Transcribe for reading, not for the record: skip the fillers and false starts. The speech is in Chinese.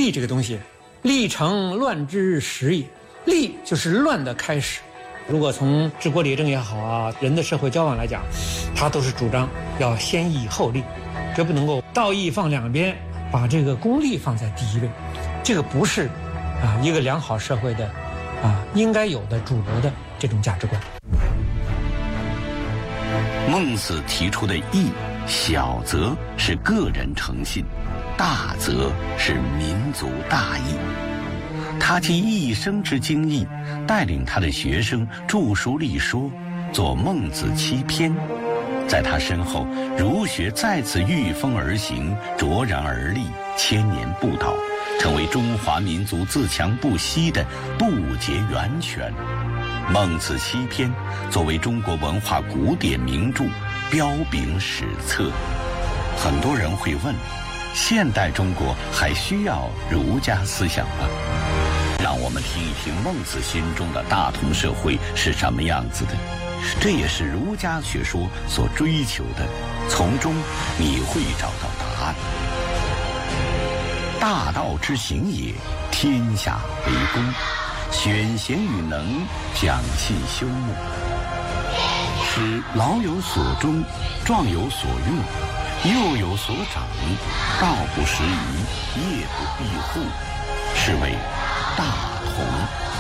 利这个东西，利成乱之始也。利就是乱的开始。如果从治国理政也好啊，人的社会交往来讲，他都是主张要先义后利，绝不能够道义放两边，把这个功利放在第一位。这个不是一个良好社会的应该有的主流的这种价值观。 孟子提出的义，小则是个人诚信，大则是民族大义。他集一生之精义，带领他的学生著书立说，做孟子7篇。在他身后，儒学再次御风而行，卓然而立，千年不倒，成为中华民族自强不息的不竭源泉。孟子7篇作为中国文化古典名著，彪炳史册。很多人会问，现代中国还需要儒家思想吗？让我们听一听孟子心中的大同社会是什么样子的，这也是儒家学说所追求的，从中你会找到答案。大道之行也，天下为公，选贤与能，讲信修睦，使老有所终，壮有所用，幼有所长，道不拾遗，业不闭户，是谓大同。